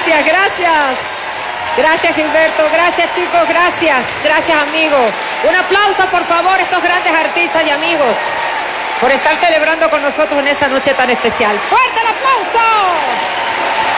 Gracias, gracias. Gracias, Gilberto. Gracias, chicos. Gracias. Gracias, amigos. Un aplauso, por favor, a estos grandes artistas y amigos por estar celebrando con nosotros en esta noche tan especial. ¡Fuerte el aplauso!